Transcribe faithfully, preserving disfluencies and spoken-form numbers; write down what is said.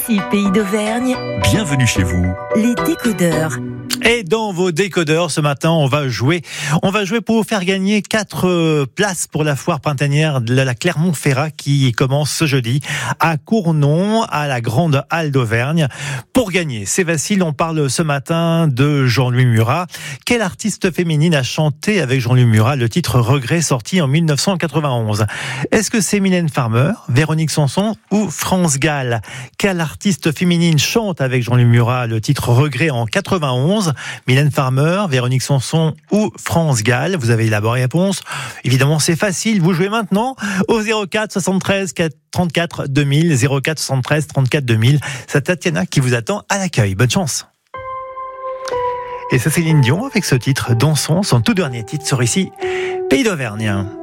Si Pays d'Auvergne, Bienvenue chez vous. les décodeurs. Et dans vos décodeurs, ce matin, on va jouer. On va jouer pour vous faire gagner quatre euh, places pour la foire printanière de la Clermont-Ferrat qui commence ce jeudi à Cournon, à la Grande Halle d'Auvergne. Pour gagner, c'est facile. On parle ce matin de Jean-Louis Murat. Quelle artiste féminine a chanté avec Jean-Louis Murat le titre Regret, sorti en mille neuf cent quatre-vingt-onze? Est-ce que c'est Mylène Farmer, Véronique Sanson ou France Gall? Quelle artiste féminine chante avec Jean-Louis Murat le titre Regret en quatre-vingt-onze? Mylène Farmer, Véronique Sanson ou France Gall? Vous avez la bonne réponse. Évidemment, c'est facile. Vous jouez maintenant au zéro quatre soixante-treize trente-quatre deux mille, zéro quatre soixante-treize trente-quatre deux mille. C'est Tatiana qui vous attend à l'accueil. Bonne chance. Et c'est Céline Dion avec ce titre, Dansons, son tout dernier titre sur ici, Pays d'Auvergne.